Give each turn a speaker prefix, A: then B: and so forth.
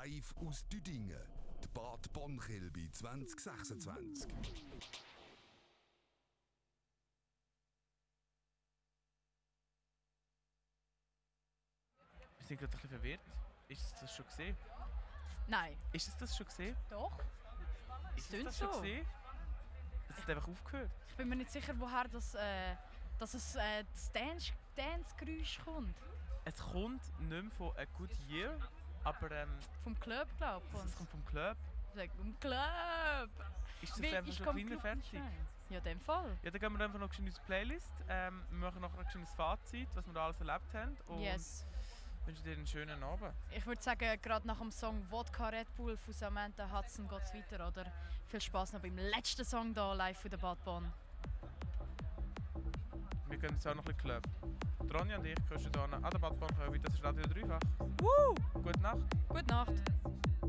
A: Live aus Düdingen. Die Bad Bonn-Kilby 2026.
B: Wir sind gerade ein bisschen verwirrt. Ist es das schon gesehen?
C: Nein.
B: Ist es das schon gesehen?
C: Doch.
B: Ist es
C: tönt
B: das schon
C: so.
B: gesehen? Es hat einfach aufgehört.
C: Ich bin mir nicht sicher, woher das Dance-Geräusch kommt.
B: Es kommt nicht mehr von A Good Year, aber
C: Vom Club, glaube ich.
B: es kommt vom Club.
C: Vom Club!
B: Ist das
C: Weil
B: einfach
C: ich
B: schon
C: komme
B: kleiner
C: Club nicht
B: fertig?
C: rein. Ja, in dem Fall.
B: Ja, dann gehen wir einfach noch in unsere Playlist. Wir machen nachher ein schönes Fazit, was wir da alles erlebt haben. Und
C: Yes.
B: wünschen dir einen schönen Abend.
C: Ich würde sagen, gerade nach dem Song Wodka Red Bull von Samantha Hudson geht es weiter, oder? Viel Spaß noch beim letzten Song hier live von der Bad Bonn.
B: Wir gehen jetzt auch noch ein bisschen Club. Ronja und ich gehören hier an der Badbahn. Das ist Radio Dreifach.
C: Woo!
B: Gute Nacht.
C: Gute Nacht.